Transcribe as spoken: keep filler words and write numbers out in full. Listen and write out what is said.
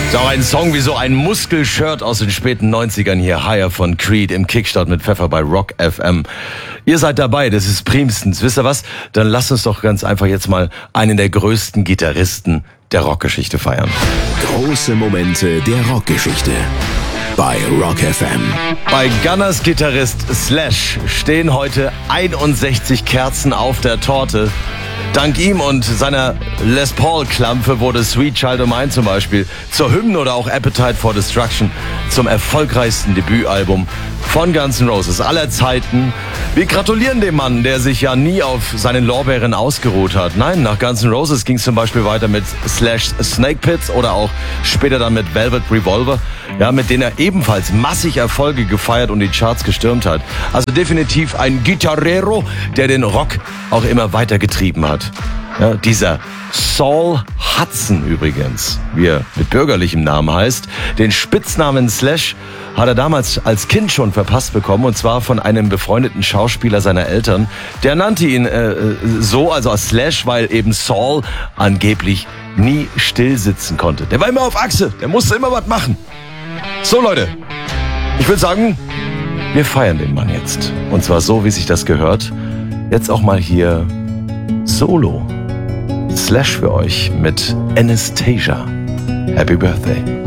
Ist auch ein Song wie so ein Muskelshirt aus den späten neunzigern hier. Higher von Creed im Kickstart mit Pfeffer bei Rock F M. Ihr seid dabei, das ist primstens. Wisst ihr was? Dann lasst uns doch ganz einfach jetzt mal einen der größten Gitarristen der Rockgeschichte feiern. Große Momente der Rockgeschichte bei Rock F M. Bei Gunners Gitarrist Slash stehen heute einundsechzig Kerzen auf der Torte. Dank ihm und seiner Les Paul-Klampfe wurde Sweet Child O' Mine zum Beispiel zur Hymne oder auch Appetite for Destruction zum erfolgreichsten Debütalbum von Guns N' Roses aller Zeiten. Wir gratulieren dem Mann, der sich ja nie auf seinen Lorbeeren ausgeruht hat. Nein, nach Guns N' Roses ging es zum Beispiel weiter mit Slash Snake Pit oder auch später dann mit Velvet Revolver, ja, mit denen er ebenfalls massig Erfolge gefeiert und die Charts gestürmt hat. Also definitiv ein Gitarrero, der den Rock auch immer weiter getrieben hat. Ja, dieser Saul Hudson übrigens, wie er mit bürgerlichem Namen heißt, den Spitznamen Slash hat er damals als Kind schon verpasst bekommen, und zwar von einem befreundeten Schauspieler seiner Eltern. Der nannte ihn äh, so, also als Slash, weil eben Saul angeblich nie still sitzen konnte. Der war immer auf Achse, der musste immer was machen. So Leute, ich würde sagen, wir feiern den Mann jetzt. Und zwar so, wie sich das gehört. Jetzt auch mal hier solo. Slash für euch mit Anastasia. Happy Birthday.